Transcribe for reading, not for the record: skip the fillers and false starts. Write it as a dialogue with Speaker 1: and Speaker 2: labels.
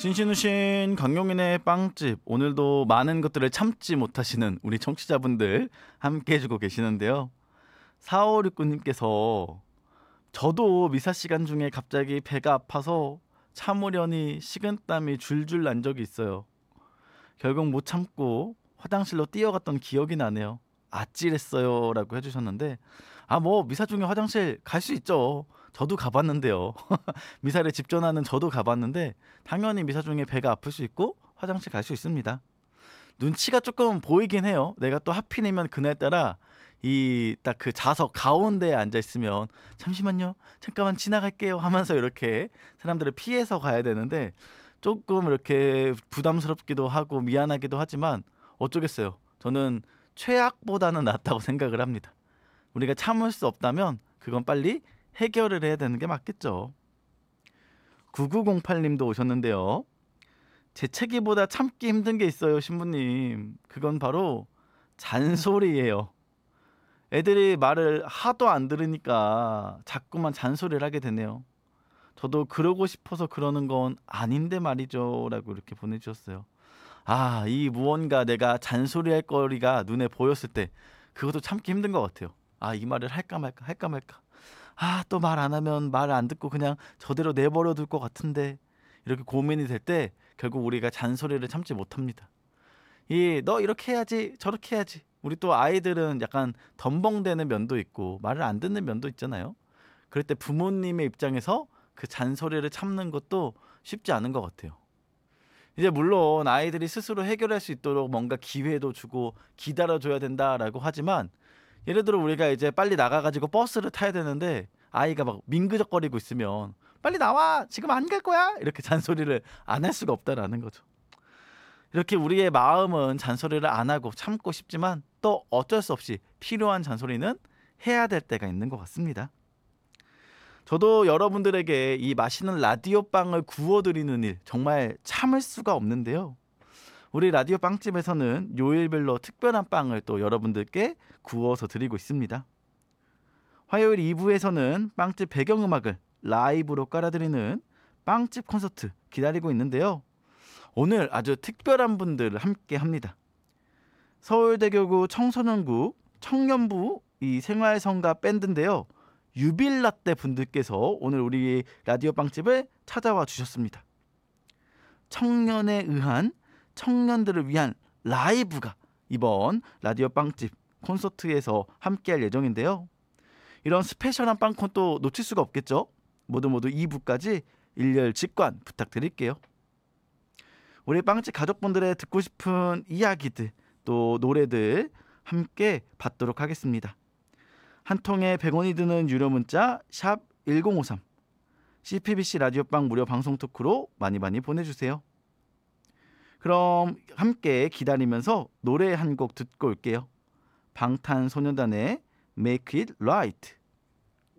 Speaker 1: 신신우신 강용인의 빵집, 오늘도 많은 것들을 참지 못하시는 우리 청취자분들 함께 해주고 계시는데요. 4569님께서 저도 미사 시간 중에 갑자기 배가 아파서 참으려니 식은땀이 줄줄 난 적이 있어요. 결국 못 참고 화장실로 뛰어갔던 기억이 나네요. 아찔했어요 라고 해주셨는데, 뭐 미사 중에 화장실 갈 수 있죠. 저도 가봤는데요. 미사를 집전하는 저도 가봤는데 당연히 미사 중에 배가 아플 수 있고 화장실 갈 수 있습니다. 눈치가 조금 보이긴 해요. 내가 또 하필이면 그날따라 이 딱 그 좌석 가운데에 앉아 있으면 잠시만요, 잠깐만 지나갈게요 하면서 이렇게 사람들을 피해서 가야 되는데, 조금 이렇게 부담스럽기도 하고 미안하기도 하지만 어쩌겠어요. 저는 최악보다는 낫다고 생각을 합니다. 우리가 참을 수 없다면 그건 빨리 해결을 해야 되는 게 맞겠죠. 9908님도 오셨는데요. 재채기보다 참기 힘든 게 있어요, 신부님. 그건 바로 잔소리예요. 애들이 말을 하도 안 들으니까 자꾸만 잔소리를 하게 되네요. 저도 그러고 싶어서 그러는 건 아닌데 말이죠 라고 이렇게 보내주셨어요. 이 무언가 내가 잔소리할 거리가 눈에 보였을 때 그것도 참기 힘든 것 같아요. 이 말을 할까 말까 할까 말까. 또 말 안 하면 말을 안 듣고 그냥 저대로 내버려 둘 것 같은데, 이렇게 고민이 될 때 결국 우리가 잔소리를 참지 못합니다. 너 이렇게 해야지 저렇게 해야지. 우리 또 아이들은 약간 덤벙대는 면도 있고 말을 안 듣는 면도 있잖아요. 그럴 때 부모님의 입장에서 그 잔소리를 참는 것도 쉽지 않은 것 같아요. 이제 물론 아이들이 스스로 해결할 수 있도록 뭔가 기회도 주고 기다려줘야 된다라고 하지만, 예를 들어 우리가 이제 빨리 나가가지고 버스를 타야 되는데 아이가 막 민그적거리고 있으면 빨리 나와, 지금 안 갈 거야, 이렇게 잔소리를 안 할 수가 없다라는 거죠. 이렇게 우리의 마음은 잔소리를 안 하고 참고 싶지만 또 어쩔 수 없이 필요한 잔소리는 해야 될 때가 있는 것 같습니다. 저도 여러분들에게 이 맛있는 라디오 빵을 구워드리는 일 정말 참을 수가 없는데요. 우리 라디오 빵집에서는 요일별로 특별한 빵을 또 여러분들께 구워서 드리고 있습니다. 화요일 2부에서는 빵집 배경음악을 라이브로 깔아드리는 빵집 콘서트 기다리고 있는데요. 오늘 아주 특별한 분들 함께 합니다. 서울대교구 청소년구 청년부 이 생활성가 밴드인데요. 유빌라떼 분들께서 오늘 우리 라디오 빵집을 찾아와 주셨습니다. 청년에 의한, 청년들을 위한 라이브가 이번 라디오 빵집 콘서트에서 함께할 예정인데요. 이런 스페셜한 빵콘 또 놓칠 수가 없겠죠. 모두 2부까지 일렬 직관 부탁드릴게요. 우리 빵집 가족분들의 듣고 싶은 이야기들 또 노래들 함께 받도록 하겠습니다. 한 통에 100원이 드는 유료 문자 샵 1053, CPBC 라디오빵 무료 방송 토크로 많이 보내주세요. 그럼 함께 기다리면서 노래 한 곡 듣고 올게요. 방탄소년단의 Make It Right.